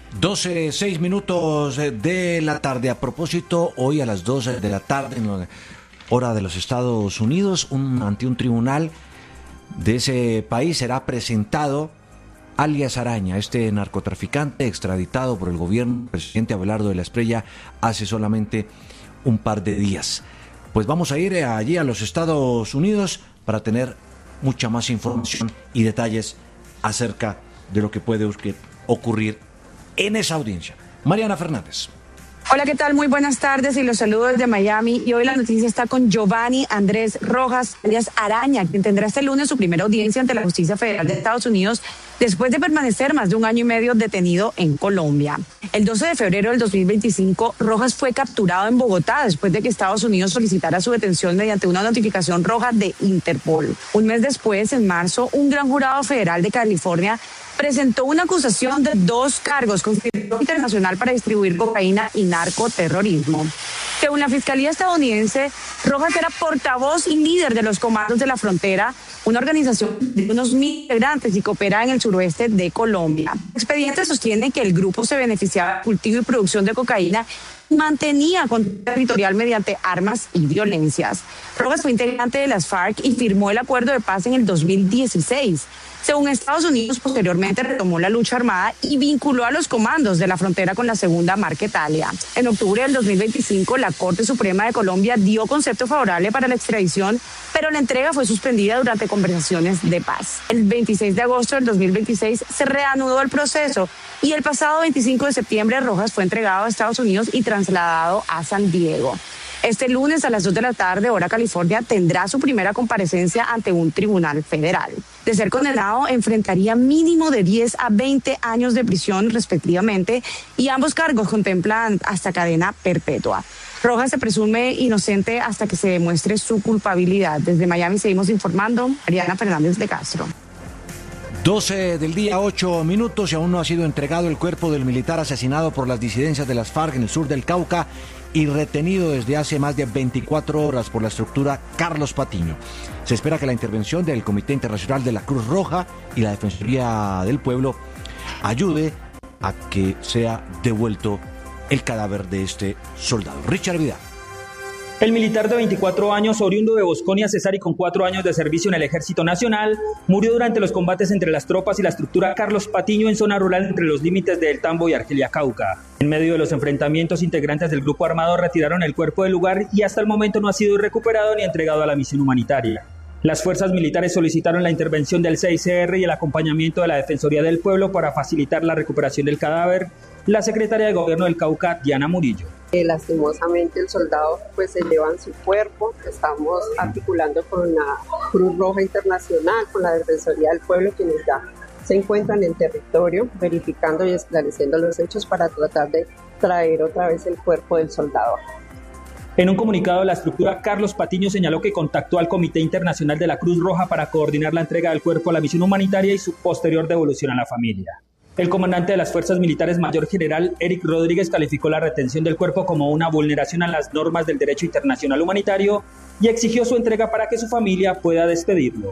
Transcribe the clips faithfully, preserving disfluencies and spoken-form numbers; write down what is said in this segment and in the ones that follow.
doce, seis minutos de la tarde. A propósito, hoy a las doce de la tarde, en la hora de los Estados Unidos, un, ante un tribunal de ese país será presentado alias Araña, este narcotraficante extraditado por el gobierno del presidente Abelardo de la Espriella hace solamente un par de días. Pues vamos a ir allí a los Estados Unidos para tener mucha más información y detalles acerca de lo que puede ocurrir en esa audiencia. Mariana Fernández. Hola, ¿qué tal? Muy buenas tardes y los saludo desde Miami. Y hoy la noticia está con Giovanni Andrés Rojas, alias Araña, quien tendrá este lunes su primera audiencia ante la Justicia Federal de Estados Unidos después de permanecer más de un año y medio detenido en Colombia. El doce de febrero del dos mil veinticinco, Rojas fue capturado en Bogotá después de que Estados Unidos solicitara su detención mediante una notificación roja de Interpol. Un mes después, en marzo, un gran jurado federal de California presentó una acusación de dos cargos: conspiración internacional para distribuir cocaína y narcoterrorismo. Según la Fiscalía estadounidense, Rojas era portavoz y líder de los Comandos de la Frontera, una organización de unos mil integrantes y que opera en el suroeste de Colombia. El expediente sostiene que el grupo se beneficiaba del cultivo y producción de cocaína y mantenía control territorial mediante armas y violencias. Rojas fue integrante de las FARC y firmó el acuerdo de paz en el dos mil dieciséis. Según Estados Unidos, posteriormente retomó la lucha armada y vinculó a los comandos de la frontera con la Segunda Marquetalia. En octubre del dos mil veinticinco, la Corte Suprema de Colombia dio concepto favorable para la extradición, pero la entrega fue suspendida durante conversaciones de paz. El veintiséis de agosto del dos mil veintiséis se reanudó el proceso y el pasado veinticinco de septiembre Rojas fue entregado a Estados Unidos y trasladado a San Diego. Este lunes a las dos de la tarde, hora California, tendrá su primera comparecencia ante un tribunal federal. De ser condenado, enfrentaría mínimo de diez a veinte años de prisión respectivamente y ambos cargos contemplan hasta cadena perpetua. Rojas se presume inocente hasta que se demuestre su culpabilidad. Desde Miami seguimos informando. Mariana Fernández de Castro. doce del día, ocho minutos, y aún no ha sido entregado el cuerpo del militar asesinado por las disidencias de las FARC en el sur del Cauca y retenido desde hace más de veinticuatro horas por la estructura Carlos Patiño. Se espera que la intervención del Comité Internacional de la Cruz Roja y la Defensoría del Pueblo ayude a que sea devuelto el cadáver de este soldado. Richard Vidal. El militar de veinticuatro años, oriundo de Bosconia, Cesar, y con cuatro años de servicio en el Ejército Nacional, murió durante los combates entre las tropas y la estructura Carlos Patiño en zona rural entre los límites de El Tambo y Argelia, Cauca. En medio de los enfrentamientos, integrantes del grupo armado retiraron el cuerpo del lugar y hasta el momento no ha sido recuperado ni entregado a la misión humanitaria. Las fuerzas militares solicitaron la intervención del C I C R y el acompañamiento de la Defensoría del Pueblo para facilitar la recuperación del cadáver. La secretaria de Gobierno del Cauca, Diana Murillo. Eh, lastimosamente el soldado pues se lleva en su cuerpo. Estamos articulando con la Cruz Roja Internacional, con la Defensoría del Pueblo, quienes ya se encuentran en territorio verificando y esclareciendo los hechos para tratar de traer otra vez el cuerpo del soldado. En un comunicado, la estructura Carlos Patiño señaló que contactó al Comité Internacional de la Cruz Roja para coordinar la entrega del cuerpo a la misión humanitaria y su posterior devolución a la familia. El comandante de las Fuerzas Militares, Mayor General Eric Rodríguez, calificó la retención del cuerpo como una vulneración a las normas del derecho internacional humanitario y exigió su entrega para que su familia pueda despedirlo.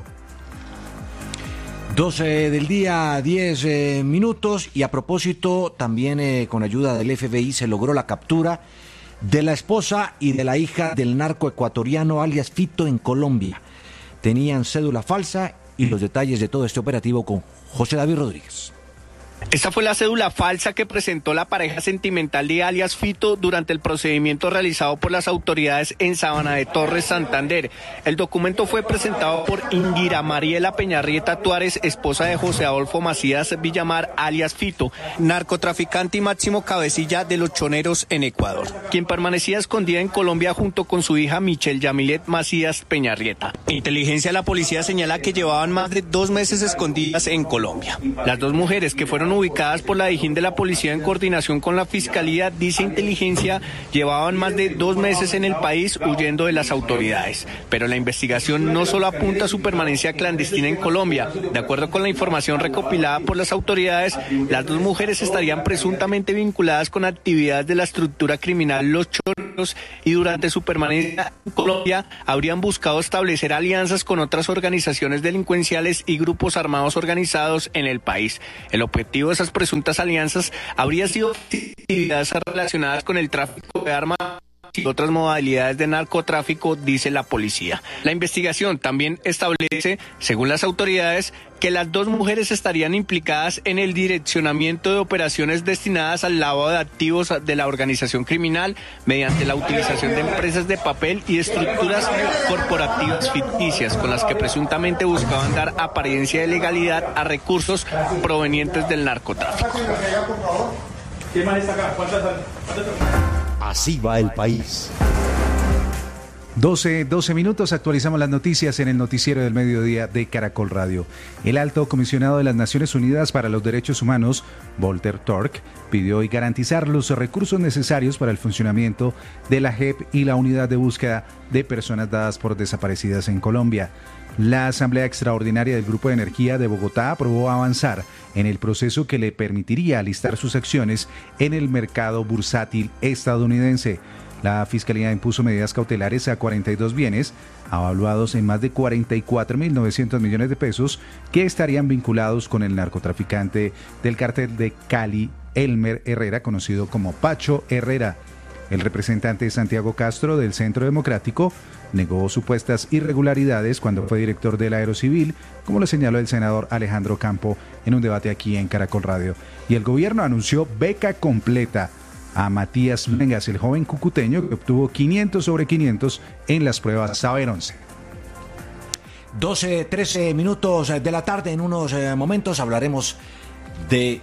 doce del día, diez eh, minutos, y a propósito, también eh, con ayuda del F B I se logró la captura de la esposa y de la hija del narco ecuatoriano alias Fito en Colombia. Tenían cédula falsa y los detalles de todo este operativo con José David Rodríguez. Esta fue la cédula falsa que presentó la pareja sentimental de alias Fito durante el procedimiento realizado por las autoridades en Sabana de Torres, Santander. El documento fue presentado por Ingira Mariela Peñarrieta Tuárez, esposa de José Adolfo Macías Villamar, alias Fito, narcotraficante y máximo cabecilla de los choneros en Ecuador, quien permanecía escondida en Colombia junto con su hija Michelle Yamilet Macías Peñarrieta. Inteligencia de la policía señala que llevaban más de dos meses escondidas en Colombia. Las dos mujeres, que fueron ubicadas por la Dijín de la Policía en coordinación con la Fiscalía, dice Inteligencia, llevaban más de dos meses en el país huyendo de las autoridades. Pero la investigación no solo apunta a su permanencia clandestina en Colombia. De acuerdo con la información recopilada por las autoridades, las dos mujeres estarían presuntamente vinculadas con actividades de la estructura criminal Los Choneros extranjeros y durante su permanencia en Colombia habrían buscado establecer alianzas con otras organizaciones delincuenciales y grupos armados organizados en el país. El objetivo de esas presuntas alianzas habría sido actividades relacionadas con el tráfico de armas y otras modalidades de narcotráfico, dice la policía. La investigación también establece, según las autoridades, que las dos mujeres estarían implicadas en el direccionamiento de operaciones destinadas al lavado de activos de la organización criminal mediante la utilización de empresas de papel y estructuras corporativas ficticias con las que presuntamente buscaban dar apariencia de legalidad a recursos provenientes del narcotráfico. Así va el país. doce, doce minutos, actualizamos las noticias en el noticiero del mediodía de Caracol Radio. El alto comisionado de las Naciones Unidas para los Derechos Humanos, Volker Turk, pidió hoy garantizar los recursos necesarios para el funcionamiento de la J E P y la unidad de búsqueda de personas dadas por desaparecidas en Colombia. La Asamblea Extraordinaria del Grupo de Energía de Bogotá aprobó avanzar en el proceso que le permitiría alistar sus acciones en el mercado bursátil estadounidense. La Fiscalía impuso medidas cautelares a cuarenta y dos bienes, avaluados en más de cuarenta y cuatro mil novecientos millones de pesos, que estarían vinculados con el narcotraficante del cártel de Cali, Elmer Herrera, conocido como Pacho Herrera. El representante Santiago Castro del Centro Democrático negó supuestas irregularidades cuando fue director del Aerocivil, como lo señaló el senador Alejandro Campo en un debate aquí en Caracol Radio. Y el gobierno anunció beca completa a Matías Vengas, el joven cucuteño que obtuvo quinientos sobre quinientos en las pruebas Saber once. doce, trece minutos de la tarde. En unos eh, momentos hablaremos de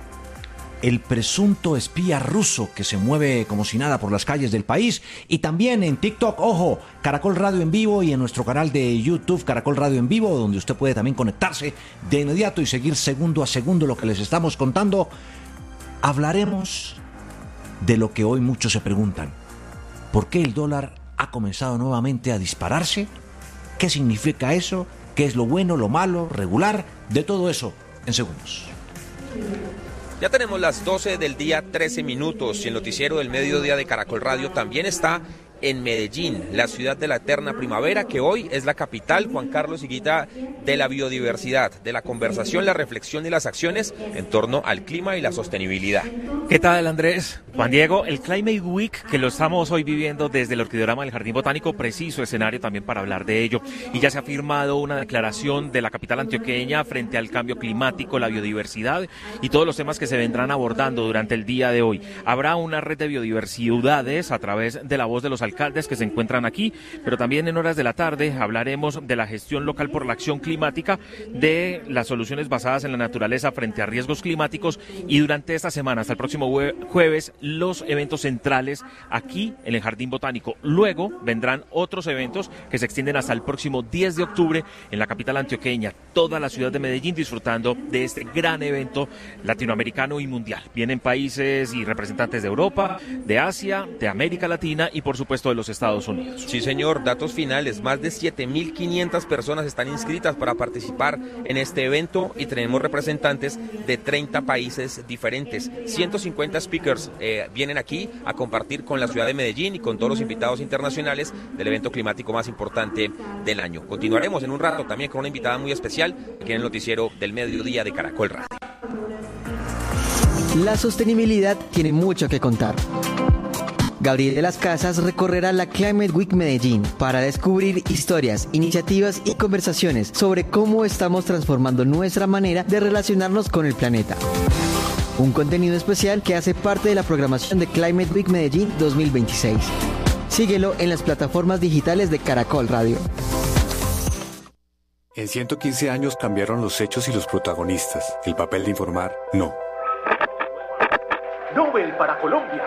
el presunto espía ruso que se mueve como si nada por las calles del país, y también en TikTok, ojo, Caracol Radio en vivo, y en nuestro canal de YouTube Caracol Radio en vivo, donde usted puede también conectarse de inmediato y seguir segundo a segundo lo que les estamos contando. Hablaremos de lo que hoy muchos se preguntan: ¿por qué el dólar ha comenzado nuevamente a dispararse? ¿Qué significa eso? ¿Qué es lo bueno, lo malo, regular? De todo eso en segundos. Ya tenemos las doce del día, trece minutos, y el noticiero del mediodía de Caracol Radio también está en Medellín, la ciudad de la eterna primavera, que hoy es la capital, Juan Carlos Higuita, de la biodiversidad, de la conversación, la reflexión y las acciones en torno al clima y la sostenibilidad. ¿Qué tal, Andrés? Juan Diego, el Climate Week, que lo estamos hoy viviendo desde el Orquideorama del Jardín Botánico, preciso escenario también para hablar de ello. Y ya se ha firmado una declaración de la capital antioqueña frente al cambio climático, la biodiversidad y todos los temas que se vendrán abordando durante el día de hoy. Habrá una red de biodiversidades a través de la voz de los alcaldes que se encuentran aquí, pero también en horas de la tarde hablaremos de la gestión local por la acción climática, de las soluciones basadas en la naturaleza frente a riesgos climáticos, y durante esta semana, hasta el próximo jueves, los eventos centrales aquí en el Jardín Botánico. Luego vendrán otros eventos que se extienden hasta el próximo diez de octubre en la capital antioqueña, toda la ciudad de Medellín disfrutando de este gran evento latinoamericano y mundial. Vienen países y representantes de Europa, de Asia, de América Latina y por supuesto de los Estados Unidos. Sí, señor, datos finales, más de siete mil quinientas personas están inscritas para participar en este evento y tenemos representantes de treinta países diferentes. ciento cincuenta speakers eh, vienen aquí a compartir con la ciudad de Medellín y con todos los invitados internacionales del evento climático más importante del año. Continuaremos en un rato también con una invitada muy especial aquí en el noticiero del mediodía de Caracol Radio. La sostenibilidad tiene mucho que contar. Gabriel de las Casas recorrerá la Climate Week Medellín para descubrir historias, iniciativas y conversaciones sobre cómo estamos transformando nuestra manera de relacionarnos con el planeta. Un contenido especial que hace parte de la programación de Climate Week Medellín dos mil veintiséis. Síguelo en las plataformas digitales de Caracol Radio. En ciento quince años cambiaron los hechos y los protagonistas. El papel de informar, no. Nobel para Colombia.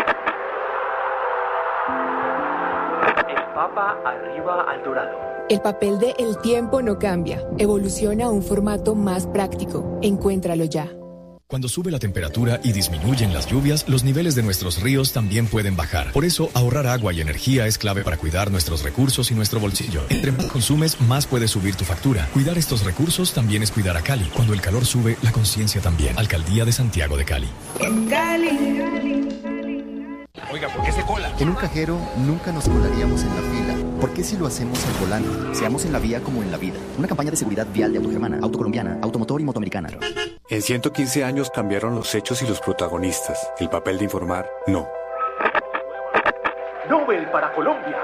El Papa arriba al dorado. El papel de El Tiempo no cambia. Evoluciona a un formato más práctico. Encuéntralo ya. Cuando sube la temperatura y disminuyen las lluvias, los niveles de nuestros ríos también pueden bajar. Por eso, ahorrar agua y energía es clave para cuidar nuestros recursos y nuestro bolsillo. Entre más consumes, más puede subir tu factura. Cuidar estos recursos también es cuidar a Cali. Cuando el calor sube, la conciencia también. Alcaldía de Santiago de Cali. En Cali. Oiga, ¿por qué se cola? En un cajero nunca nos colaríamos en la fila. ¿Por qué si lo hacemos al volante? Seamos en la vía como en la vida. Una campaña de seguridad vial de Autogermana, Autocolombiana, Automotor y Motoamericana. En ciento quince años cambiaron los hechos y los protagonistas. El papel de informar, no. Nobel para Colombia.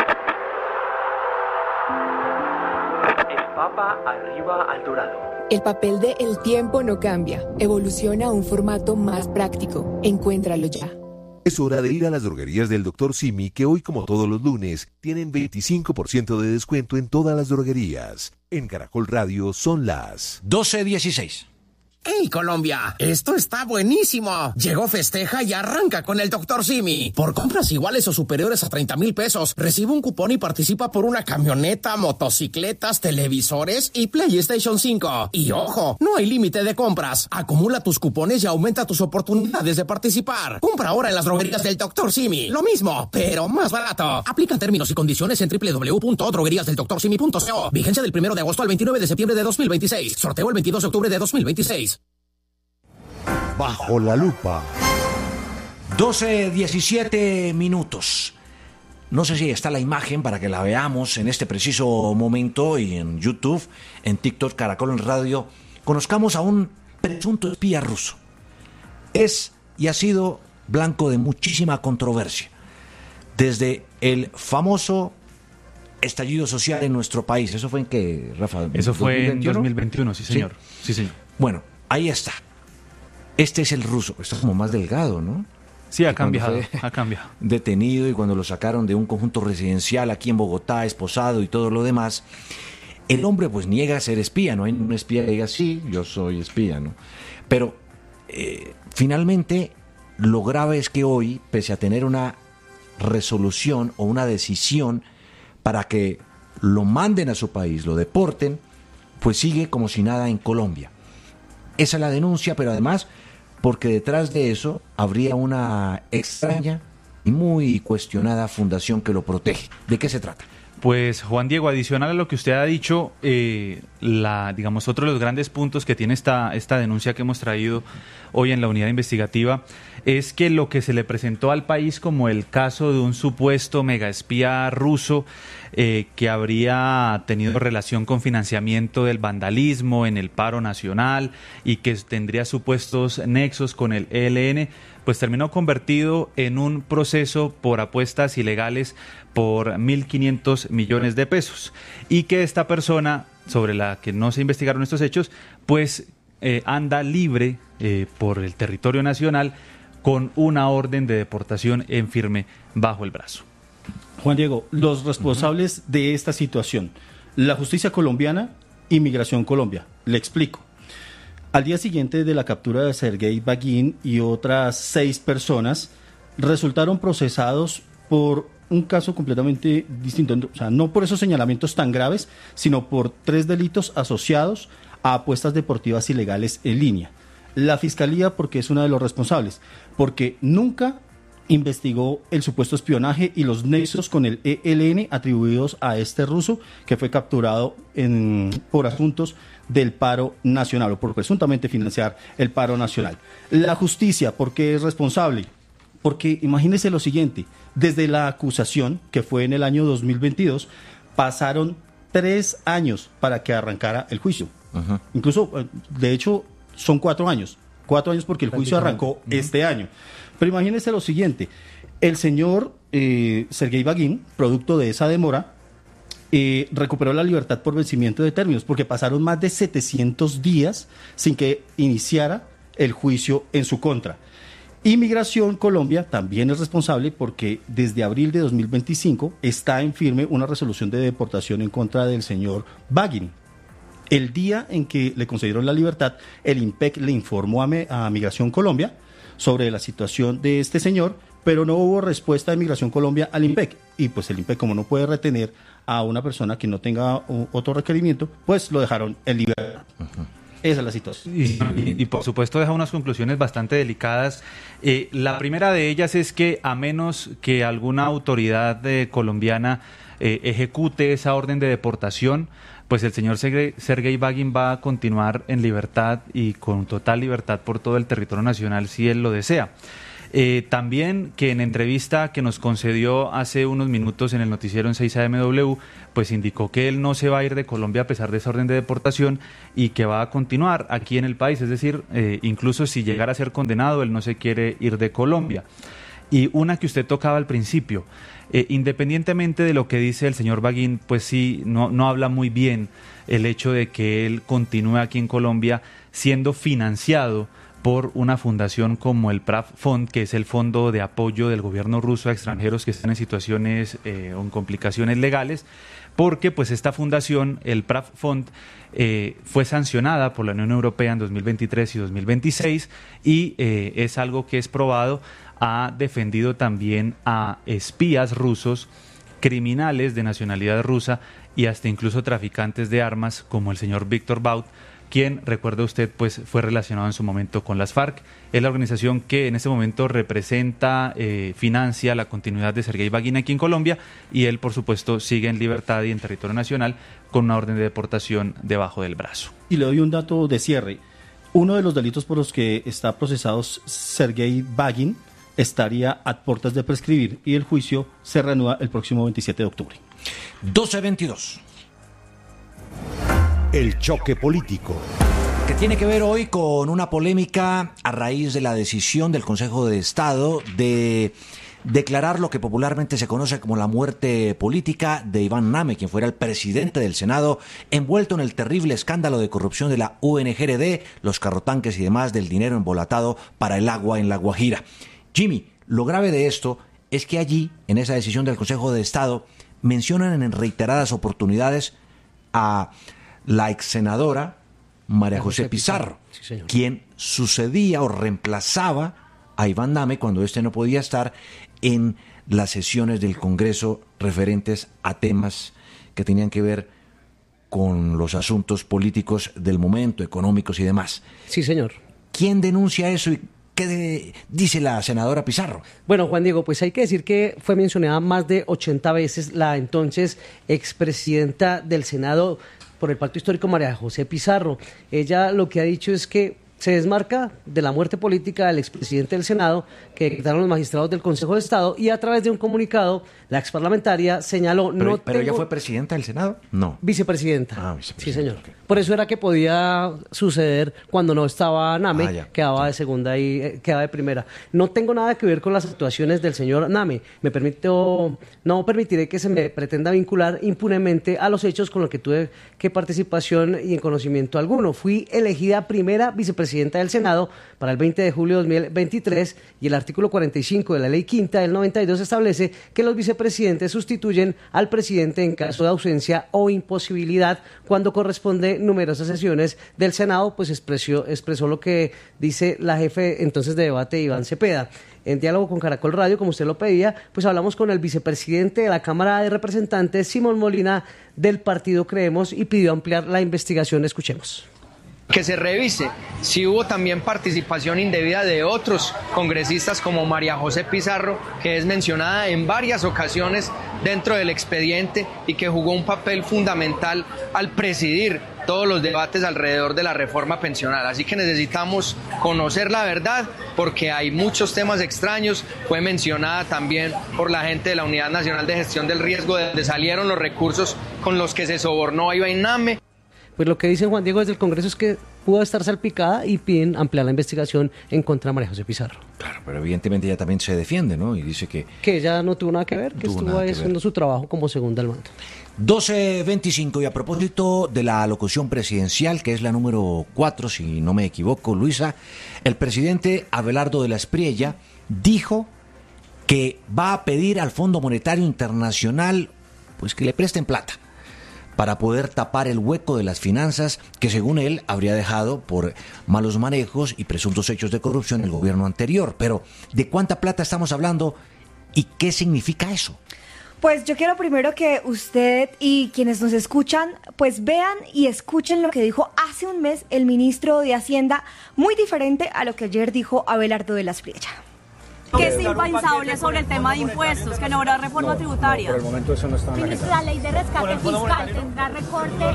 El Papa arriba al dorado. El papel de El tiempo no cambia. Evoluciona a un formato más práctico. Encuéntralo ya. Es hora de ir a las droguerías del doctor Simi, que hoy, como todos los lunes, tienen veinticinco por ciento de descuento en todas las droguerías. En Caracol Radio son las doce dieciséis. ¡Hey, Colombia! ¡Esto está buenísimo! Llegó Festeja y arranca con el doctor Simi. Por compras iguales o superiores a treinta mil pesos, recibe un cupón y participa por una camioneta, motocicletas, televisores y PlayStation cinco. Y ojo, no hay límite de compras. Acumula tus cupones y aumenta tus oportunidades de participar. Compra ahora en las droguerías del doctor Simi. Lo mismo, pero más barato. Aplican términos y condiciones en doble u doble u doble u punto droguerías del doctor simi punto co. Vigencia del primero de agosto al veintinueve de septiembre de dos mil veintiséis. Sorteo el veintidós de octubre de dos mil veintiséis. Bajo la lupa. doce diecisiete minutos. No sé si está la imagen para que la veamos en este preciso momento y en YouTube, en TikTok, Caracol en Radio. Conozcamos a un presunto espía ruso. Es y ha sido blanco de muchísima controversia. Desde el famoso estallido social en nuestro país. ¿Eso fue en qué, Rafa? Eso fue en dos mil veintiuno, sí señor. Sí, sí señor. Bueno, ahí está. Este es el ruso. Está como más delgado, ¿no? Sí, ha cambiado, ha cambiado. Detenido y cuando lo sacaron de un conjunto residencial aquí en Bogotá, esposado y todo lo demás, el hombre pues niega ser espía. No hay un espía que diga, sí, yo soy espía, ¿no? Pero eh, finalmente lo grave es que hoy, pese a tener una resolución o una decisión para que lo manden a su país, lo deporten, pues sigue como si nada en Colombia. Esa es la denuncia, pero además porque detrás de eso habría una extraña y muy cuestionada fundación que lo protege. ¿De qué se trata? Pues Juan Diego, adicional a lo que usted ha dicho, eh, la, digamos, otro de los grandes puntos que tiene esta, esta denuncia que hemos traído hoy en la unidad investigativa es que lo que se le presentó al país como el caso de un supuesto megaespía ruso eh, que habría tenido relación con financiamiento del vandalismo en el paro nacional y que tendría supuestos nexos con el E L N, pues terminó convertido en un proceso por apuestas ilegales por mil quinientos millones de pesos y que esta persona, sobre la que no se investigaron estos hechos, pues eh, anda libre eh, por el territorio nacional con una orden de deportación en firme bajo el brazo. Juan Diego, los responsables uh-huh. de esta situación, la justicia colombiana y Migración Colombia. Le explico. Al día siguiente de la captura de Sergei Bagin y otras seis personas, resultaron procesados por un caso completamente distinto, o sea, no por esos señalamientos tan graves, sino por tres delitos asociados a apuestas deportivas ilegales en línea. La Fiscalía, porque es una de los responsables, porque nunca investigó el supuesto espionaje y los nexos con el E L N atribuidos a este ruso que fue capturado en, por asuntos del paro nacional o por presuntamente financiar el paro nacional. La justicia, ¿por qué es responsable? Porque imagínese lo siguiente, desde la acusación, que fue en el año dos mil veintidós, pasaron tres años para que arrancara el juicio. Uh-huh. Incluso, de hecho, son cuatro años. Cuatro años porque el juicio arrancó uh-huh. este año. Pero imagínese lo siguiente, el señor eh, Sergei Bagin, producto de esa demora, eh, recuperó la libertad por vencimiento de términos, porque pasaron más de setecientos días sin que iniciara el juicio en su contra. Inmigración Colombia también es responsable porque desde abril de dos mil veinticinco está en firme una resolución de deportación en contra del señor Bagin. El día en que le concedieron la libertad, el IMPEC le informó a, me, a Migración Colombia sobre la situación de este señor, pero no hubo respuesta de Migración Colombia al IMPEC. Y pues el IMPEC, como no puede retener a una persona que no tenga uh, otro requerimiento, pues lo dejaron en libertad. Uh-huh. Esa es la situación. Y, y, y por supuesto deja unas conclusiones bastante delicadas. Eh, la primera de ellas es que a menos que alguna autoridad eh, colombiana eh, ejecute esa orden de deportación, pues el señor Sergei Bagin va a continuar en libertad y con total libertad por todo el territorio nacional si él lo desea. Eh, también que en entrevista que nos concedió hace unos minutos en el noticiero en seis A M W, pues indicó que él no se va a ir de Colombia a pesar de esa orden de deportación y que va a continuar aquí en el país, es decir, eh, incluso si llegara a ser condenado, él no se quiere ir de Colombia. Y una que usted tocaba al principio, eh, independientemente de lo que dice el señor Baguín, pues sí, no, no habla muy bien el hecho de que él continúe aquí en Colombia siendo financiado por una fundación como el Prav Fond, que es el fondo de apoyo del gobierno ruso a extranjeros que están en situaciones eh, o en complicaciones legales, porque pues esta fundación, el Prav Fond, eh, fue sancionada por la Unión Europea en dos mil veintitrés y dos mil veintiséis y eh, es algo que es probado, ha defendido también a espías rusos, criminales de nacionalidad rusa y hasta incluso traficantes de armas como el señor Víctor Bout, quien, recuerda usted, pues fue relacionado en su momento con las FARC. Es la organización que en este momento representa, eh, financia la continuidad de Sergei Baguín aquí en Colombia, y él, por supuesto, sigue en libertad y en territorio nacional con una orden de deportación debajo del brazo. Y le doy un dato de cierre. Uno de los delitos por los que está procesado Sergei Baguín estaría a puertas de prescribir y el juicio se reanuda el próximo veintisiete de octubre. doce veintidós. El choque político. Que tiene que ver hoy con una polémica a raíz de la decisión del Consejo de Estado de declarar lo que popularmente se conoce como la muerte política de Iván Name, quien fuera el presidente del Senado, envuelto en el terrible escándalo de corrupción de la U N G R D, los carrotanques y demás del dinero embolatado para el agua en La Guajira. Jimmy, lo grave de esto es que allí, en esa decisión del Consejo de Estado, mencionan en reiteradas oportunidades a la ex senadora María José Pizarro, sí, señor, quien sucedía o reemplazaba a Iván Name cuando éste no podía estar en las sesiones del Congreso referentes a temas que tenían que ver con los asuntos políticos del momento, económicos y demás. Sí, señor. ¿Quién denuncia eso y qué de, dice la senadora Pizarro? Bueno, Juan Diego, pues hay que decir que fue mencionada más de ochenta veces la entonces expresidenta del Senado por el Pacto Histórico, María José Pizarro. Ella lo que ha dicho es que se desmarca de la muerte política del expresidente del Senado que decretaron los magistrados del Consejo de Estado, y a través de un comunicado la exparlamentaria señaló... ¿Pero, no pero tengo... ella fue presidenta del Senado? No. Vicepresidenta. Ah, vicepresidenta. Sí, señor. Okay. Por eso era que podía suceder cuando no estaba Name, Ah, ya. quedaba de segunda y eh, quedaba de primera. No tengo nada que ver con las actuaciones del señor Name. Me permito, no permitiré que se me pretenda vincular impunemente a los hechos con los que tuve que participación y en conocimiento alguno. Fui elegida primera vicepresidenta del Senado para el veinte de julio de dos mil veintitrés, y el artículo cuarenta y cinco de la Ley Quinta del noventa y dos establece que los vicepresidentes sustituyen al presidente en caso de ausencia o imposibilidad. Cuando corresponde numerosas sesiones del Senado, pues expresó, expresó lo que dice la jefe entonces de debate, Iván Cepeda. En diálogo con Caracol Radio, como usted lo pedía, pues hablamos con el vicepresidente de la Cámara de Representantes, Simón Molina, del partido Creemos, y pidió ampliar la investigación. Escuchemos. Que se revise si hubo también participación indebida de otros congresistas como María José Pizarro, que es mencionada en varias ocasiones dentro del expediente y que jugó un papel fundamental al presidir todos los debates alrededor de la reforma pensional. Así que necesitamos conocer la verdad, porque hay muchos temas extraños. Fue mencionada también por la gente de la Unidad Nacional de Gestión del Riesgo, de donde salieron los recursos con los que se sobornó a Iván Name. Pues lo que dice Juan Diego desde el Congreso es que pudo estar salpicada y piden ampliar la investigación en contra de María José Pizarro. Claro, pero evidentemente ella también se defiende, ¿no? Y dice que... Que ella no tuvo nada que ver, que Tuvo estuvo nada ahí que haciendo ver. su trabajo como segunda al mando. doce veinticinco, y a propósito de la alocución presidencial, que es la número cuatro, si no me equivoco, Luisa, el presidente Abelardo de la Espriella dijo que va a pedir al Fondo Monetario Internacional pues que le presten plata para poder tapar el hueco de las finanzas que, según él, habría dejado por malos manejos y presuntos hechos de corrupción el gobierno anterior. Pero, ¿de cuánta plata estamos hablando y qué significa eso? Pues yo quiero primero que usted y quienes nos escuchan, pues vean y escuchen lo que dijo hace un mes el ministro de Hacienda, muy diferente a lo que ayer dijo Abelardo de la Espriella. Que es impensable sobre el tema de impuestos, que no habrá reforma no, tributaria. No, por el momento eso no está en la Ministro, la ley de rescate fiscal tendrá recorte y...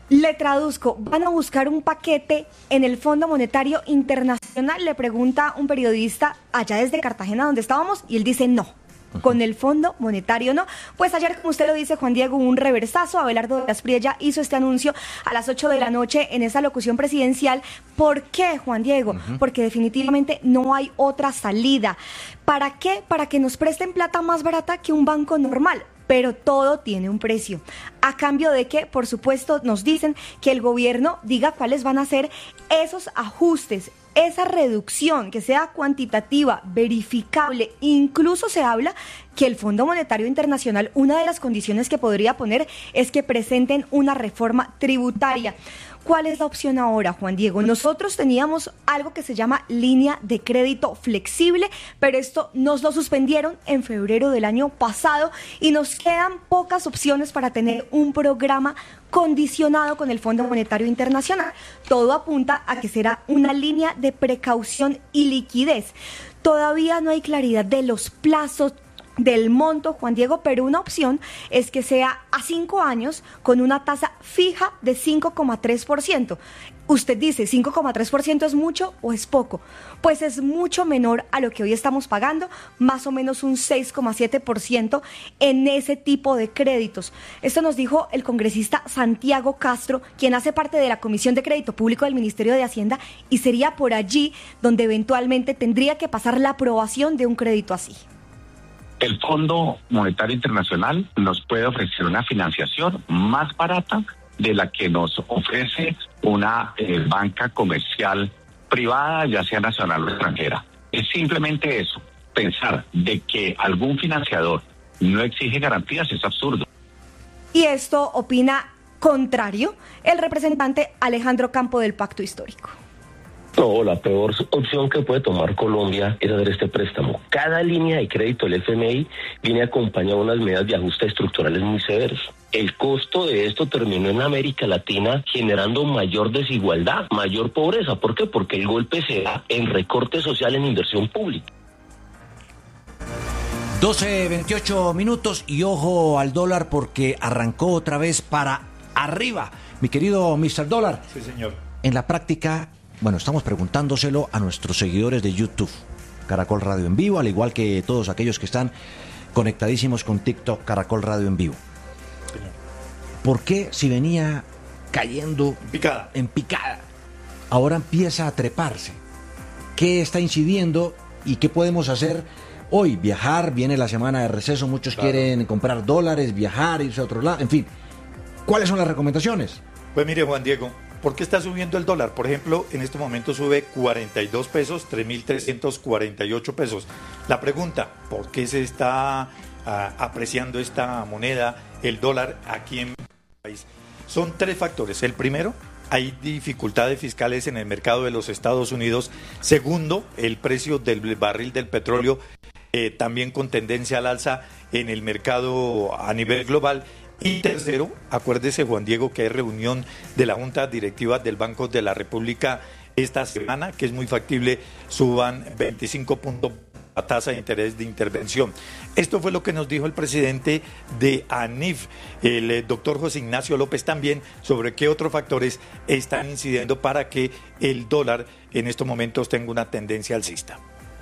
Le traduzco, ¿van a buscar un paquete en el Fondo Monetario Internacional? Le pregunta un periodista allá desde Cartagena donde estábamos y él dice no. Con el Fondo Monetario, ¿no? Pues ayer, como usted lo dice, Juan Diego, un reversazo. Abelardo de las Priella hizo este anuncio a las ocho de la noche en esa locución presidencial. ¿Por qué, Juan Diego? Uh-huh. Porque definitivamente no hay otra salida. ¿Para qué? Para que nos presten plata más barata que un banco normal. Pero todo tiene un precio. A cambio de que, por supuesto, nos dicen que el gobierno diga cuáles van a ser esos ajustes, esa reducción, que sea cuantitativa, verificable. Incluso se habla que el Fondo Monetario Internacional, una de las condiciones que podría poner es que presenten una reforma tributaria. ¿Cuál es la opción ahora, Juan Diego? Nosotros teníamos algo que se llama línea de crédito flexible, pero esto nos lo suspendieron en febrero del año pasado y nos quedan pocas opciones para tener un programa condicionado con el Fondo Monetario Internacional. Todo apunta a que será una línea de precaución y liquidez. Todavía no hay claridad de los plazos, del monto, Juan Diego, pero una opción es que sea a cinco años con una tasa fija de cinco coma tres por ciento. Usted dice, ¿cinco coma tres por ciento es mucho o es poco? Pues es mucho menor a lo que hoy estamos pagando, más o menos un seis coma siete por ciento en ese tipo de créditos. Esto nos dijo el congresista Santiago Castro, quien hace parte de la Comisión de Crédito Público del Ministerio de Hacienda, y sería por allí donde eventualmente tendría que pasar la aprobación de un crédito así. El Fondo Monetario Internacional nos puede ofrecer una financiación más barata de la que nos ofrece una eh, banca comercial privada, ya sea nacional o extranjera. Es simplemente eso, pensar de que algún financiador no exige garantías es absurdo. Y esto opina contrario el representante Alejandro Campo del Pacto Histórico. No, la peor opción que puede tomar Colombia es hacer este préstamo. Cada línea de crédito del F M I viene acompañada de unas medidas de ajuste estructurales muy severos. El costo de esto terminó en América Latina generando mayor desigualdad, mayor pobreza. ¿Por qué? Porque el golpe se da en recorte social en inversión pública. doce veintiocho minutos y ojo al dólar porque arrancó otra vez para arriba. Mi querido mister Dólar. Sí, señor. En la práctica... Bueno, estamos preguntándoselo a nuestros seguidores de YouTube, Caracol Radio en Vivo, al igual que todos aquellos que están conectadísimos con TikTok, Caracol Radio en Vivo. Señor. ¿Por qué si venía cayendo en picada. en picada, ahora empieza a treparse? ¿Qué está incidiendo y qué podemos hacer hoy? Viajar, viene la semana de receso, muchos claro. quieren comprar dólares, viajar, irse a otro lado, en fin. ¿Cuáles son las recomendaciones? Pues mire, Juan Diego, ¿por qué está subiendo el dólar? Por ejemplo, en este momento sube cuarenta y dos pesos, tres mil trescientos cuarenta y ocho pesos. La pregunta, ¿por qué se está uh, apreciando esta moneda, el dólar, aquí en el país? Son tres factores. El primero, hay dificultades fiscales en el mercado de los Estados Unidos. Segundo, el precio del barril del petróleo eh, también con tendencia al alza en el mercado a nivel global. Y tercero, acuérdese, Juan Diego, que hay reunión de la Junta Directiva del Banco de la República esta semana, que es muy factible suban veinticinco puntos la tasa de interés de intervención. Esto fue lo que nos dijo el presidente de ANIF, el eh, doctor José Ignacio López, también sobre qué otros factores están incidiendo para que el dólar en estos momentos tenga una tendencia alcista.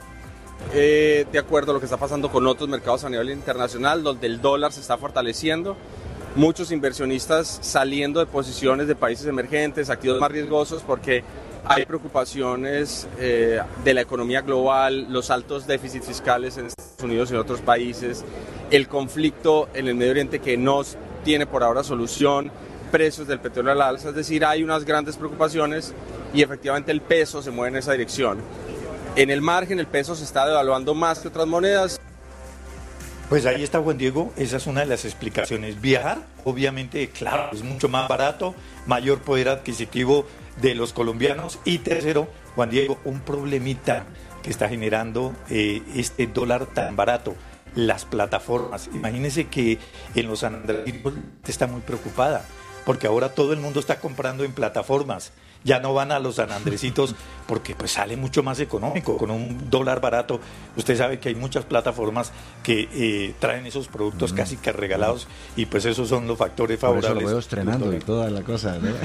Eh, de acuerdo a lo que está pasando con otros mercados a nivel internacional, donde el dólar se está fortaleciendo, muchos inversionistas saliendo de posiciones de países emergentes, activos más riesgosos, porque hay preocupaciones eh, de la economía global, los altos déficits fiscales en Estados Unidos y en otros países, el conflicto en el Medio Oriente que no tiene por ahora solución, precios del petróleo al alza, es decir, hay unas grandes preocupaciones y efectivamente el peso se mueve en esa dirección. En el margen el peso se está devaluando más que otras monedas. Pues ahí está, Juan Diego, esa es una de las explicaciones. Viajar, obviamente, claro, es mucho más barato, mayor poder adquisitivo de los colombianos. Y tercero, Juan Diego, un problemita que está generando eh, este dólar tan barato, las plataformas. Imagínense que en los andaluz está muy preocupada, porque ahora todo el mundo está comprando en plataformas. ya no van a los San Andresitos porque pues sale mucho más económico, con un dólar barato. Usted sabe que hay muchas plataformas que eh, traen esos productos mm. casi que regalados y pues esos son los factores favorables. Por eso lo veo estrenando y toda la cosa, ¿no?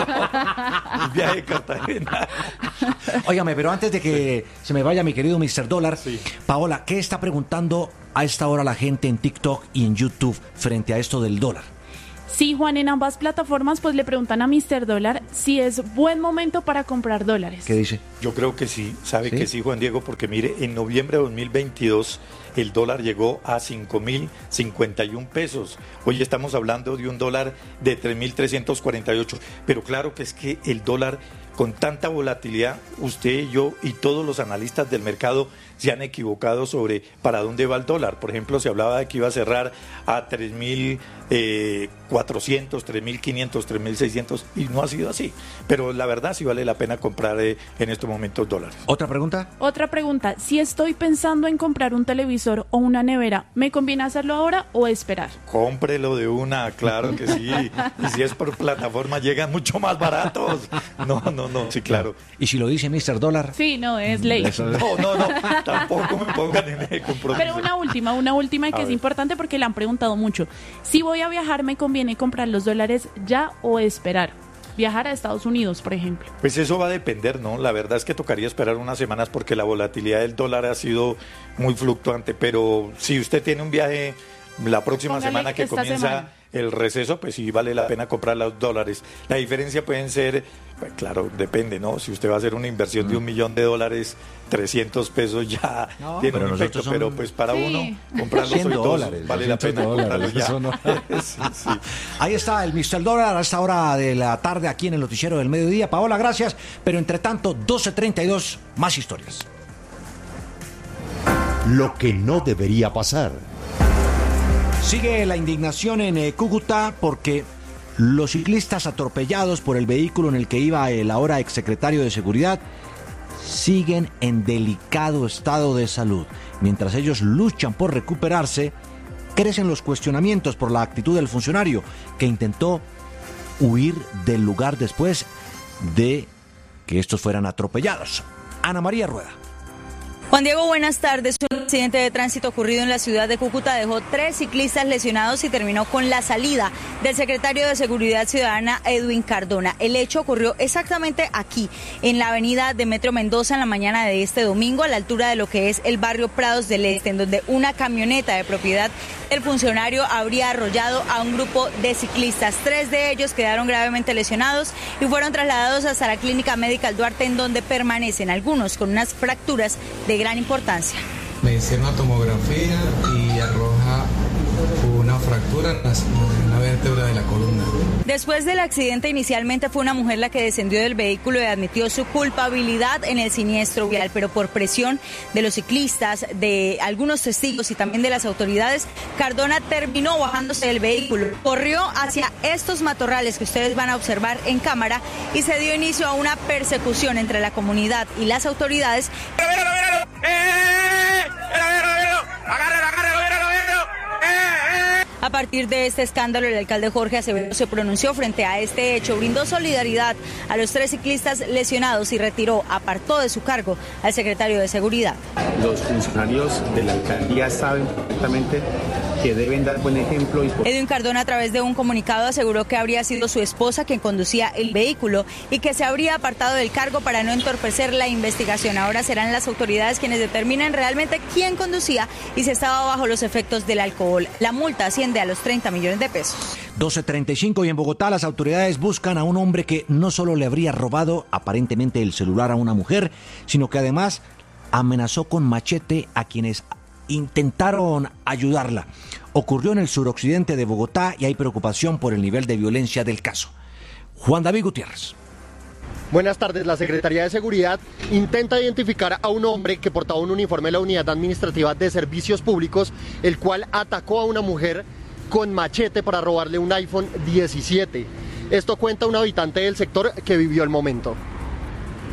El viaje de Cartagena. Óigame, pero antes de que se me vaya mi querido mister Dólar, sí. Paola, ¿qué está preguntando a esta hora la gente en TikTok y en YouTube frente a esto del dólar? Sí, Juan, en ambas plataformas pues le preguntan a mister Dólar si es buen momento para comprar dólares. ¿Qué dice? Yo creo que sí, sabe ¿Sí? que sí, Juan Diego, porque mire, en noviembre de dos mil veintidós el dólar llegó a cinco mil cincuenta y un pesos. Hoy estamos hablando de un dólar de tres mil trescientos cuarenta y ocho. Pero claro que es que el dólar, con tanta volatilidad, usted y yo y todos los analistas del mercado se han equivocado sobre para dónde va el dólar. Por ejemplo, se hablaba de que iba a cerrar a tres mil cuatrocientos, tres mil quinientos, tres mil seiscientos y no ha sido así. Pero la verdad sí vale la pena comprar eh, en estos momentos dólares. ¿Otra pregunta? Otra pregunta. Si estoy pensando en comprar un televisor o una nevera, ¿me conviene hacerlo ahora o esperar? Cómprelo de una, claro que sí. Y si es por plataforma, llegan mucho más baratos. No, no, no, sí, claro. ¿Y si lo dice mister Dólar? Sí, no, es ley. No, no, no, tampoco me pongan en el compromiso. Pero una última, una última que es importante porque le han preguntado mucho. Si voy a viajar, ¿me conviene comprar los dólares ya o esperar? Viajar a Estados Unidos, por ejemplo. Pues eso va a depender, ¿no? La verdad es que tocaría esperar unas semanas porque la volatilidad del dólar ha sido muy fluctuante, pero si usted tiene un viaje la próxima Póngale semana que comienza semana. el receso, pues sí vale la pena comprar los dólares. La diferencia pueden ser, pues claro, depende, ¿no? Si usted va a hacer una inversión mm. de un millón de dólares, trescientos pesos ya no, tiene un efecto, son... pero pues para sí. uno comprarlos hoy dólares, vale la pena comprarlos ya. No... sí, sí. Ahí está el mister Dólar a esta hora de la tarde aquí en el noticiero del mediodía. Paola, gracias, pero entre tanto, doce treinta y dos, más historias. Lo que no debería pasar. Sigue la indignación en eh, Cúcuta porque los ciclistas atropellados por el vehículo en el que iba el ahora exsecretario de Seguridad siguen en delicado estado de salud. Mientras ellos luchan por recuperarse, crecen los cuestionamientos por la actitud del funcionario que intentó huir del lugar después de que estos fueran atropellados. Ana María Rueda. Juan Diego, buenas tardes. Un accidente de tránsito ocurrido en la ciudad de Cúcuta dejó tres ciclistas lesionados y terminó con la salida del secretario de Seguridad Ciudadana, Edwin Cardona. El hecho ocurrió exactamente aquí, en la avenida Demetrio Mendoza, en la mañana de este domingo, a la altura de lo que es el barrio Prados del Este, en donde una camioneta de propiedad del funcionario habría arrollado a un grupo de ciclistas. Tres de ellos quedaron gravemente lesionados y fueron trasladados hasta la Clínica Médica Duarte, en donde permanecen algunos con unas fracturas de gran importancia. Me hicieron una tomografía y arroja una fractura en la vértebra de la columna. Después del accidente, inicialmente fue una mujer la que descendió del vehículo y admitió su culpabilidad en el siniestro vial, pero por presión de los ciclistas, de algunos testigos y también de las autoridades, Cardona terminó bajándose del vehículo, corrió hacia estos matorrales que ustedes van a observar en cámara y se dio inicio a una persecución entre la comunidad y las autoridades. ¡Míralo, míralo! ¡Eh! ¡Míralo, míralo! ¡Agárralo, agárralo, míralo, míralo! ¡Eh, eh! A partir de este escándalo, el alcalde Jorge Acevedo se pronunció frente a este hecho, brindó solidaridad a los tres ciclistas lesionados y retiró, apartó de su cargo al secretario de Seguridad. Los funcionarios de la alcaldía saben perfectamente que deben dar buen ejemplo. Y... Edwin Cardona, a través de un comunicado, aseguró que habría sido su esposa quien conducía el vehículo y que se habría apartado del cargo para no entorpecer la investigación. Ahora serán las autoridades quienes determinen realmente quién conducía y si estaba bajo los efectos del alcohol. La multa asciende a los treinta millones de pesos. doce treinta y cinco y en Bogotá las autoridades buscan a un hombre que no solo le habría robado aparentemente el celular a una mujer, sino que además amenazó con machete a quienes intentaron ayudarla. Ocurrió en el suroccidente de Bogotá y hay preocupación por el nivel de violencia del caso. Juan David Gutiérrez. Buenas tardes. La Secretaría de Seguridad intenta identificar a un hombre que portaba un uniforme de la Unidad Administrativa de Servicios Públicos, el cual atacó a una mujer con machete para robarle un iPhone diecisiete. Esto cuenta un habitante del sector que vivió el momento.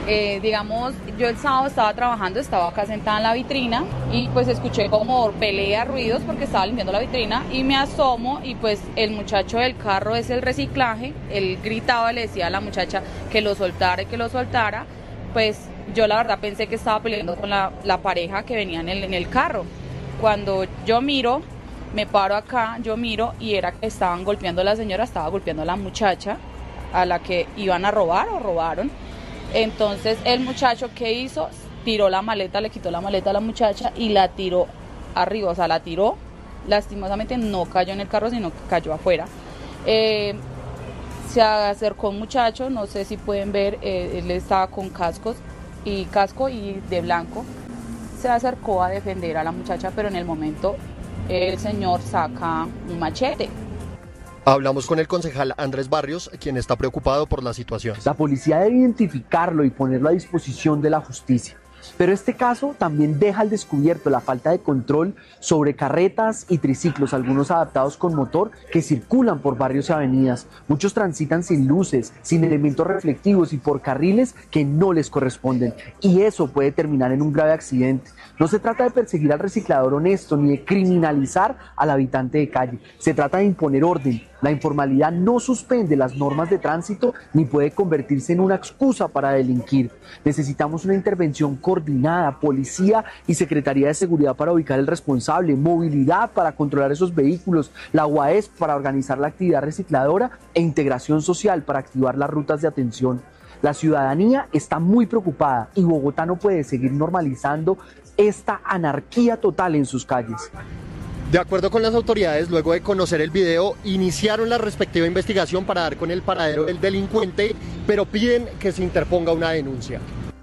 Eh, digamos, yo el sábado estaba trabajando, estaba acá sentada en la vitrina y pues escuché como pelea, ruidos porque estaba limpiando la vitrina y me asomo y pues el muchacho del carro es el reciclaje, él gritaba, le decía a la muchacha que lo soltara y que lo soltara, pues yo la verdad pensé que estaba peleando con la, la pareja que venía en el, en el carro. Cuando yo miro, me paro acá, yo miro y era que estaban golpeando a la señora, estaba golpeando a la muchacha a la que iban a robar o robaron. Entonces el muchacho, ¿qué hizo? Tiró la maleta, le quitó la maleta a la muchacha y la tiró arriba, o sea, la tiró, lastimosamente no cayó en el carro, sino que cayó afuera. Eh, se acercó un muchacho, no sé si pueden ver, eh, él estaba con cascos y casco y de blanco, se acercó a defender a la muchacha, pero en el momento el señor saca un machete. Hablamos con el concejal Andrés Barrios, quien está preocupado por la situación. La policía debe identificarlo y ponerlo a disposición de la justicia. Pero este caso también deja al descubierto la falta de control sobre carretas y triciclos, algunos adaptados con motor, que circulan por barrios y avenidas. Muchos transitan sin luces, sin elementos reflectivos y por carriles que no les corresponden. Y eso puede terminar en un grave accidente. No se trata de perseguir al reciclador honesto ni de criminalizar al habitante de calle. Se trata de imponer orden. La informalidad no suspende las normas de tránsito ni puede convertirse en una excusa para delinquir. Necesitamos una intervención coordinada, policía y Secretaría de Seguridad para ubicar el responsable, movilidad para controlar esos vehículos, la U A E S para organizar la actividad recicladora e integración social para activar las rutas de atención. La ciudadanía está muy preocupada y Bogotá no puede seguir normalizando esta anarquía total en sus calles. De acuerdo con las autoridades, luego de conocer el video, iniciaron la respectiva investigación para dar con el paradero del delincuente, pero piden que se interponga una denuncia.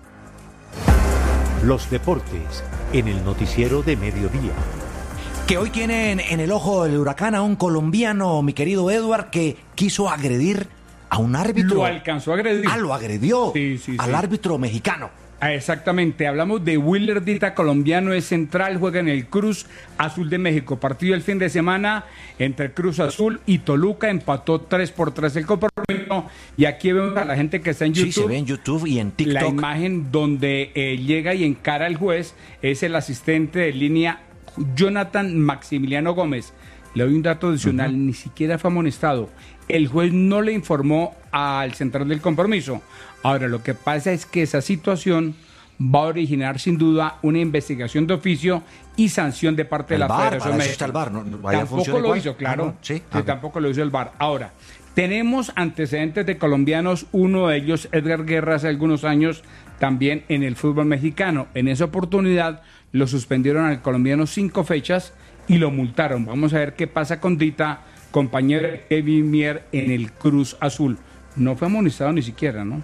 Los deportes en el noticiero de mediodía. Que hoy tienen en el ojo del huracán a un colombiano, mi querido Edward, que quiso agredir a un árbitro. Lo alcanzó a agredir. Ah, lo agredió sí, sí, al sí. árbitro mexicano. Ah, exactamente, hablamos de Willer Dita, colombiano, es central, juega en el Cruz Azul de México. Partido el fin de semana entre Cruz Azul y Toluca, empató tres por tres el compromiso. Y aquí vemos a la gente que está en YouTube. Sí, se ve en YouTube y en TikTok. La imagen donde eh, llega y encara al juez es el asistente de línea Jonathan Maximiliano Gómez. Le doy un dato adicional, uh-huh. Ni siquiera fue amonestado. El juez no le informó al central del compromiso. Ahora, lo que pasa es que esa situación va a originar sin duda una investigación de oficio y sanción de parte el de la bar, Federación Mexicana. El bar, no, no, tampoco lo hizo, claro. Ah, no, sí, sí, tampoco lo hizo el bar. Ahora, tenemos antecedentes de colombianos, uno de ellos, Edgar Guerra, hace algunos años, también en el fútbol mexicano. En esa oportunidad lo suspendieron al colombiano cinco fechas y lo multaron. Vamos a ver qué pasa con Dita, compañero de Kevin Mier en el Cruz Azul. No fue amonestado ni siquiera, ¿no?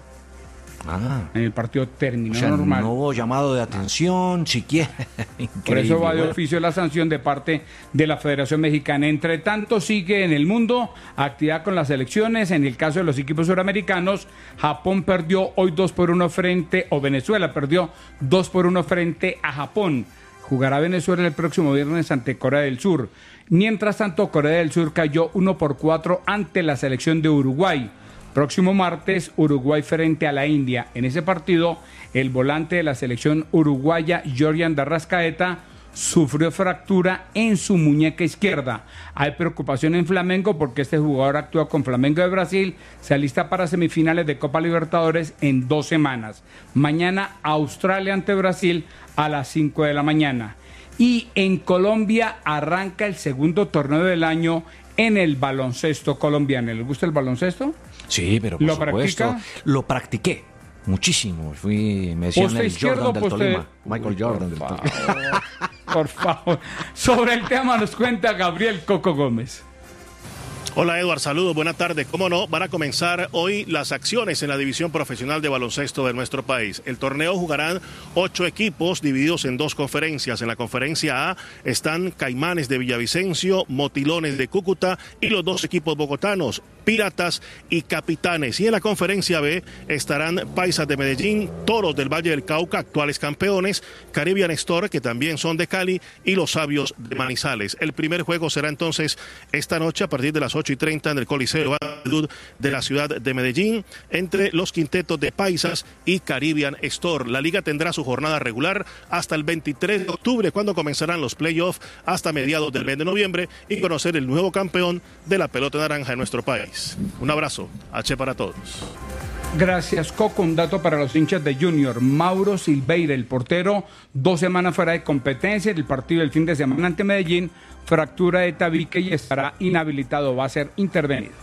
Ah. En el partido terminó o sea, normal. No hubo llamado de atención, siquiera. Por eso va de oficio la sanción de parte de la Federación Mexicana. Entre tanto, sigue en el mundo actividad con las elecciones. En el caso de los equipos suramericanos, Japón perdió hoy dos por uno frente, o Venezuela perdió dos por uno frente a Japón. Jugará Venezuela el próximo viernes ante Corea del Sur. Mientras tanto, Corea del Sur cayó uno por cuatro ante la selección de Uruguay. Próximo martes, Uruguay frente a la India. En ese partido, el volante de la selección uruguaya, Jordan de Arrascaeta, sufrió fractura en su muñeca izquierda. Hay preocupación en Flamengo porque este jugador actúa con Flamengo de Brasil, se alista para semifinales de Copa Libertadores en dos semanas. Mañana, Australia ante Brasil a las cinco de la mañana. Y en Colombia arranca el segundo torneo del año en el baloncesto colombiano. ¿Les gusta el baloncesto? Sí, pero por ¿Lo supuesto, practica? Lo practiqué muchísimo. Fui, me decían el Jordan del Tolima. Michael Jordan del Tolima. Por favor. Sobre el tema nos cuenta Gabriel Coco Gómez. Hola Edward, saludos, buenas tardes. Cómo no, van a comenzar hoy las acciones en la división profesional de baloncesto de nuestro país. El torneo jugarán ocho equipos divididos en dos conferencias. En la conferencia A están Caimanes de Villavicencio, Motilones de Cúcuta y los dos equipos bogotanos, Piratas y Capitanes. Y en la conferencia B estarán Paisas de Medellín, Toros del Valle del Cauca, actuales campeones, Caribbean Store, que también son de Cali, y Los Sabios de Manizales. El primer juego será entonces esta noche a partir de las ocho y treinta en el Coliseo de la ciudad de Medellín, entre los quintetos de Paisas y Caribbean Store. La liga tendrá su jornada regular hasta el veintitrés de octubre, cuando comenzarán los playoffs hasta mediados del mes de noviembre, y conocer el nuevo campeón de la pelota naranja en nuestro país. Un abrazo, H para todos. Gracias, Coco. Un dato para los hinchas de Junior. Mauro Silveira, el portero, dos semanas fuera de competencia. El partido del fin de semana ante Medellín, fractura de tabique y estará inhabilitado, va a ser intervenido.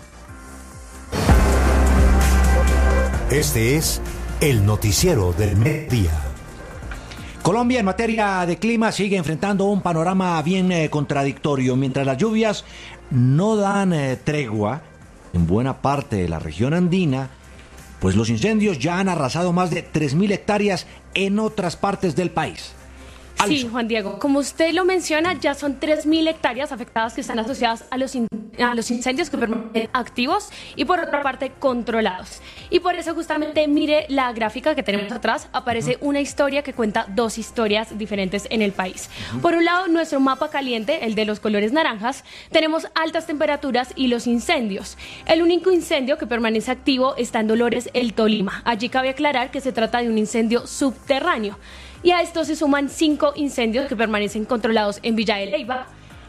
Este es el noticiero del mediodía. Colombia en materia de clima sigue enfrentando un panorama bien eh, contradictorio. Mientras las lluvias no dan eh, tregua en buena parte de la región andina, pues los incendios ya han arrasado más de tres mil hectáreas en otras partes del país. Sí, Juan Diego, como usted lo menciona, ya son tres mil hectáreas afectadas que están asociadas a los, in, a los incendios que permanecen activos y por otra parte controlados. Y por eso justamente mire la gráfica que tenemos atrás, aparece uh-huh. una historia que cuenta dos historias diferentes en el país. Uh-huh. Por un lado, nuestro mapa caliente, el de los colores naranjas, tenemos altas temperaturas y los incendios. El único incendio que permanece activo está en Dolores, el Tolima. Allí cabe aclarar que se trata de un incendio subterráneo. Y a esto se suman cinco incendios que permanecen controlados en Villa de Leyva,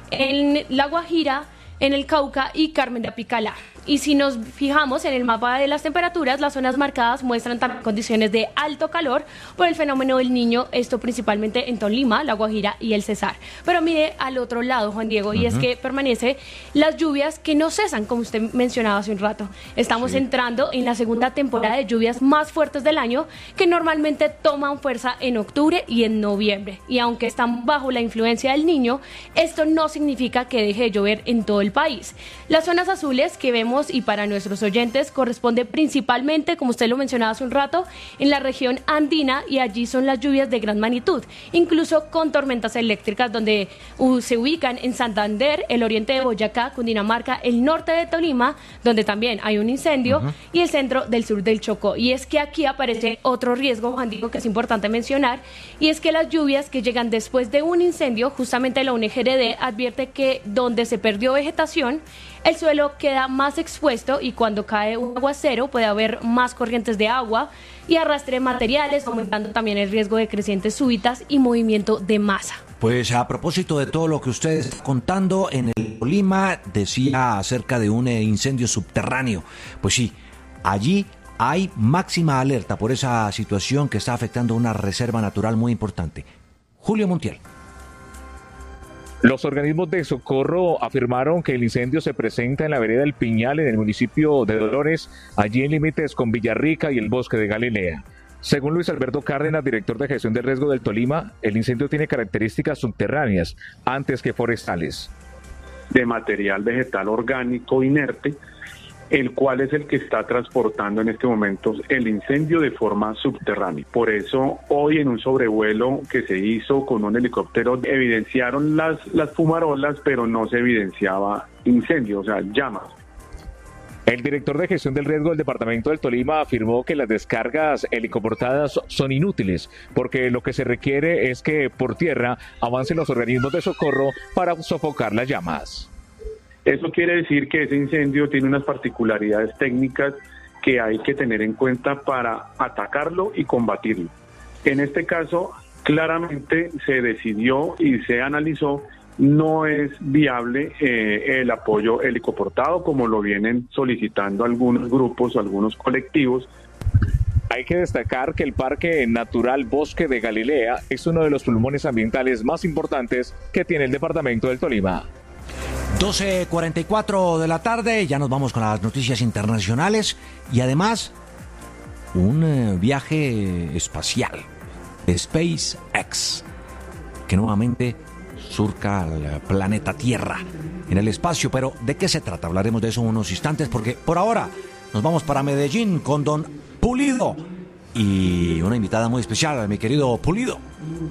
en La Guajira, en el Cauca y Carmen de Apicalá. Y si nos fijamos en el mapa de las temperaturas, las zonas marcadas muestran también condiciones de alto calor por el fenómeno del Niño, esto principalmente en Tolima, La Guajira y el Cesar. Pero mire al otro lado, Juan Diego, uh-huh. y es que permanece las lluvias que no cesan, como usted mencionaba hace un rato. Estamos sí. entrando en la segunda temporada de lluvias más fuertes del año, que normalmente toman fuerza en octubre y en noviembre. Y aunque están bajo la influencia del Niño, esto no significa que deje de llover en todo el país. Las zonas azules que vemos y para nuestros oyentes corresponde principalmente, como usted lo mencionaba hace un rato, en la región andina, y allí son las lluvias de gran magnitud, incluso con tormentas eléctricas, donde uh, se ubican en Santander, el oriente de Boyacá, Cundinamarca, el norte de Tolima, donde también hay un incendio, uh-huh. y el centro del sur del Chocó. Y es que aquí aparece otro riesgo, Juan Diego, que es importante mencionar, y es que las lluvias que llegan después de un incendio, justamente la U N G R D advierte que donde se perdió vegetación, el suelo queda más expuesto y cuando cae un aguacero puede haber más corrientes de agua y arrastre de materiales, aumentando también el riesgo de crecientes súbitas y movimiento de masa. Pues a propósito de todo lo que ustedes están contando, en el Tolima decía acerca de un incendio subterráneo. Pues sí, allí hay máxima alerta por esa situación que está afectando una reserva natural muy importante. Julio Montiel. Los organismos de socorro afirmaron que el incendio se presenta en la vereda del Piñal, en el municipio de Dolores, allí en límites con Villarrica y el Bosque de Galilea. Según Luis Alberto Cárdenas, director de gestión del riesgo del Tolima, el incendio tiene características subterráneas antes que forestales. De material vegetal orgánico inerte, el cual es el que está transportando en este momento el incendio de forma subterránea. Por eso, hoy en un sobrevuelo que se hizo con un helicóptero, evidenciaron las, las fumarolas, pero no se evidenciaba incendio, o sea, llamas. El director de gestión del riesgo del departamento del Tolima afirmó que las descargas helicoportadas son inútiles, porque lo que se requiere es que por tierra avancen los organismos de socorro para sofocar las llamas. Eso quiere decir que ese incendio tiene unas particularidades técnicas que hay que tener en cuenta para atacarlo y combatirlo. En este caso, claramente se decidió y se analizó, no es viable eh, el apoyo helicoportado como lo vienen solicitando algunos grupos o algunos colectivos. Hay que destacar que el Parque Natural Bosque de Galilea es uno de los pulmones ambientales más importantes que tiene el departamento del Tolima. doce cuarenta y cuatro de la tarde, ya nos vamos con las noticias internacionales y además un eh, viaje espacial de SpaceX que nuevamente surca al planeta Tierra en el espacio. Pero ¿de qué se trata? Hablaremos de eso en unos instantes, porque por ahora nos vamos para Medellín con don Pulido y una invitada muy especial, mi querido Pulido.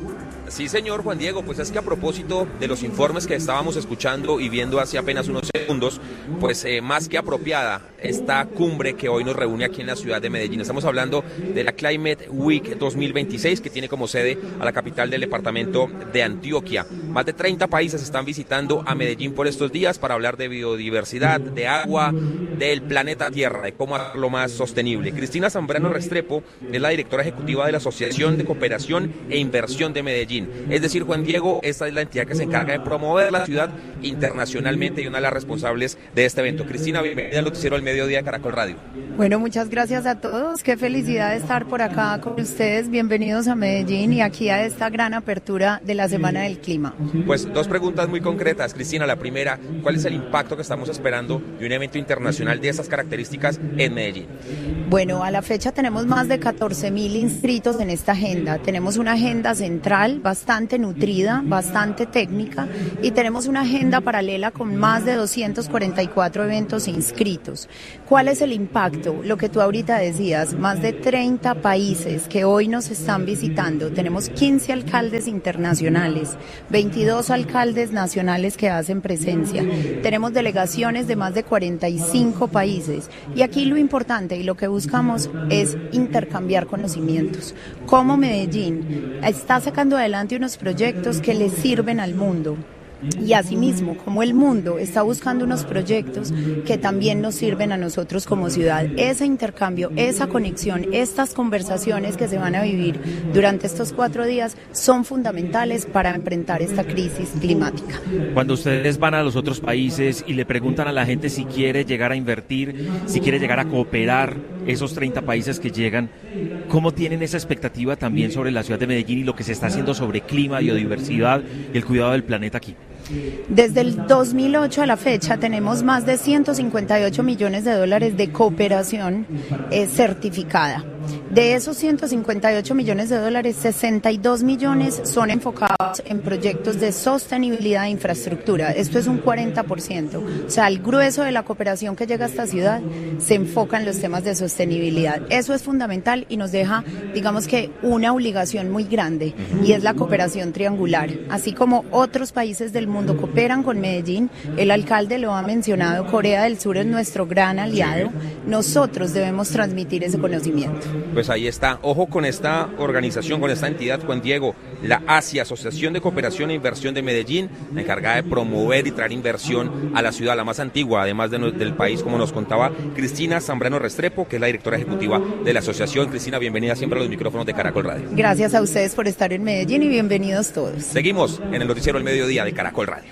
Sí, señor Juan Diego, pues es que a propósito de los informes que estábamos escuchando y viendo hace apenas unos segundos, pues eh, más que apropiada esta cumbre que hoy nos reúne aquí en la ciudad de Medellín. Estamos hablando de la Climate Week dos mil veintiséis, que tiene como sede a la capital del departamento de Antioquia. Más de treinta países están visitando a Medellín por estos días para hablar de biodiversidad, de agua, del planeta Tierra, de cómo hacerlo más sostenible. Cristina Zambrano Restrepo es la directora ejecutiva de la Asociación de Cooperación e Inversión de Medellín. Es decir, Juan Diego, esta es la entidad que se encarga de promover la ciudad internacionalmente y una de las responsables de este evento. Cristina, bienvenida al noticiero del mediodía de Caracol Radio. Bueno, muchas gracias a todos. Qué felicidad de estar por acá con ustedes. Bienvenidos a Medellín y aquí a esta gran apertura de la Semana del Clima. Pues dos preguntas muy concretas, Cristina. La primera, ¿cuál es el impacto que estamos esperando de un evento internacional de estas características en Medellín? Bueno, a la fecha tenemos más de catorce mil inscritos en esta agenda. Tenemos una agenda central bastante nutrida, bastante técnica, y tenemos una agenda paralela con más de doscientos cuarenta y cuatro eventos inscritos. ¿Cuál es el impacto? Lo que tú ahorita decías, más de treinta países que hoy nos están visitando. Tenemos quince alcaldes internacionales, veintidós alcaldes nacionales que hacen presencia. Tenemos delegaciones de más de cuarenta y cinco países. Y aquí lo importante y lo que buscamos es intercambiar conocimientos. Cómo Medellín está sacando adelante unos proyectos que le sirven al mundo. Y asimismo, como el mundo está buscando unos proyectos que también nos sirven a nosotros como ciudad. Ese intercambio, esa conexión, estas conversaciones que se van a vivir durante estos cuatro días son fundamentales para enfrentar esta crisis climática. Cuando ustedes van a los otros países y le preguntan a la gente si quiere llegar a invertir, si quiere llegar a cooperar, esos treinta países que llegan, ¿cómo tienen esa expectativa también sobre la ciudad de Medellín y lo que se está haciendo sobre clima, biodiversidad y el cuidado del planeta aquí? Desde el dos mil ocho a la fecha tenemos más de ciento cincuenta y ocho millones de dólares de cooperación eh, certificada. De esos ciento cincuenta y ocho millones de dólares, sesenta y dos millones son enfocados en proyectos de sostenibilidad de infraestructura. Esto es un cuarenta por ciento. O sea, el grueso de la cooperación que llega a esta ciudad se enfoca en los temas de sostenibilidad. Eso es fundamental y nos deja, digamos que, una obligación muy grande, y es la cooperación triangular. Así como otros países del mundo cooperan con Medellín, el alcalde lo ha mencionado, Corea del Sur es nuestro gran aliado, nosotros debemos transmitir ese conocimiento. Pues ahí está, ojo con esta organización, con esta entidad, Juan Diego, la ASIA, Asociación de Cooperación e Inversión de Medellín, la encargada de promover y traer inversión a la ciudad, la más antigua, además de, del país, como nos contaba Cristina Zambrano Restrepo, que es la directora ejecutiva de la asociación. Cristina, bienvenida siempre a los micrófonos de Caracol Radio. Gracias a ustedes por estar en Medellín y bienvenidos todos. Seguimos en el noticiero del mediodía de Caracol Radio.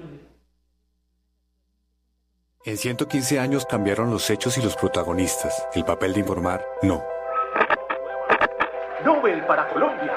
En ciento quince años cambiaron los hechos y los protagonistas. El papel de informar, no. Nobel para Colombia.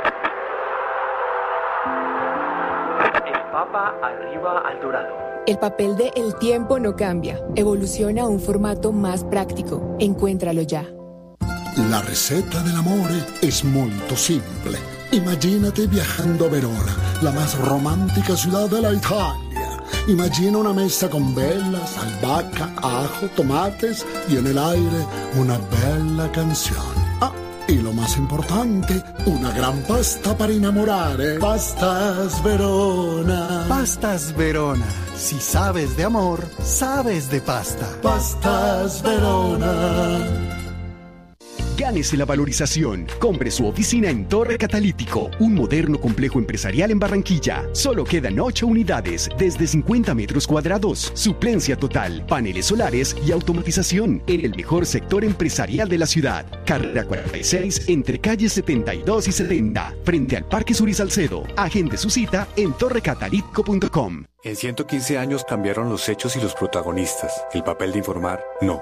El Papa arriba al dorado. El papel de El tiempo no cambia. Evoluciona a un formato más práctico. Encuéntralo ya. La receta dell'amore es molto simple. Imagínate viajando a Verona, la más romántica ciudad de la Italia. Imagina una mesa con velas, albahaca, ajo, tomates y en el aire una bella canción. Ah, y lo más importante, una gran pasta para enamorare. Pastas Verona. Pastas Verona. Si sabes de amor, sabes de pasta. Pastas Verona. Gánese la valorización. Compre su oficina en Torre Catalítico, un moderno complejo empresarial en Barranquilla. Solo quedan ocho unidades, desde cincuenta metros cuadrados. Suplencia total, paneles solares y automatización en el mejor sector empresarial de la ciudad. Carrera cuarenta y seis, entre calles setenta y dos y setenta, frente al Parque Sur y Salcedo. Agende su cita en torre catalítico punto com. En ciento quince años cambiaron los hechos y los protagonistas. El papel de informar, no.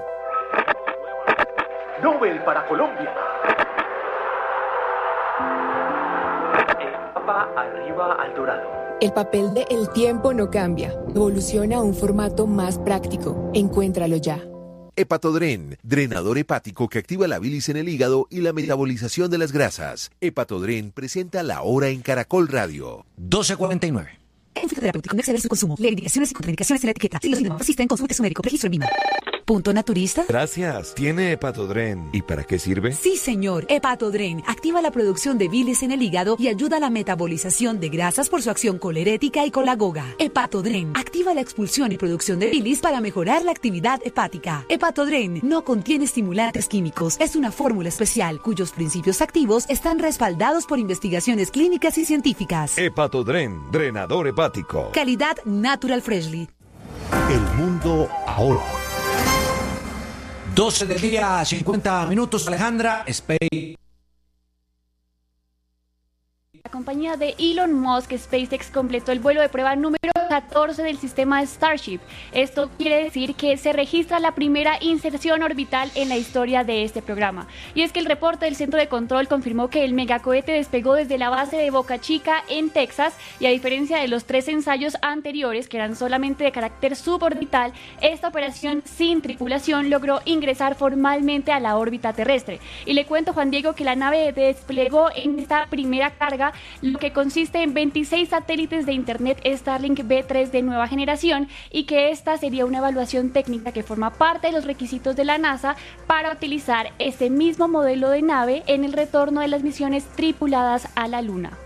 Nobel para Colombia. El Papa arriba al dorado. El papel de El tiempo no cambia. Evoluciona a un formato más práctico. Encuéntralo ya. Hepatodren, drenador hepático que activa la bilis en el hígado y la metabolización de las grasas. Hepatodren presenta La Hora en Caracol Radio. doce cuarenta y nueve. Un fitoterapéutico no exceder su consumo. Leer indicaciones y contraindicaciones en la etiqueta. Si los síntomas persisten, consulte a su médico. Registro en V I M A. ¿Punto naturista? Gracias. ¿Tiene Hepatodren? ¿Y para qué sirve? Sí, señor. Hepatodren activa la producción de bilis en el hígado y ayuda a la metabolización de grasas por su acción colerética y colagoga. Hepatodren activa la expulsión y producción de bilis para mejorar la actividad hepática. Hepatodren no contiene estimulantes químicos. Es una fórmula especial cuyos principios activos están respaldados por investigaciones clínicas y científicas. Hepatodren, drenador hepático. Calidad Natural Freshly. El mundo ahora. doce del día, cincuenta minutos, Alejandra. Space. La compañía de Elon Musk, SpaceX, completó el vuelo de prueba número catorce del sistema Starship. Esto quiere decir que se registra la primera inserción orbital en la historia de este programa. Y es que el reporte del Centro de Control confirmó que el megacohete despegó desde la base de Boca Chica, en Texas, y a diferencia de los tres ensayos anteriores, que eran solamente de carácter suborbital, esta operación sin tripulación logró ingresar formalmente a la órbita terrestre. Y le cuento, Juan Diego, que la nave desplegó en esta primera carga, lo que consiste en veintiséis satélites de Internet Starlink B tres de nueva generación, y que esta sería una evaluación técnica que forma parte de los requisitos de la NASA para utilizar este mismo modelo de nave en el retorno de las misiones tripuladas a la Luna.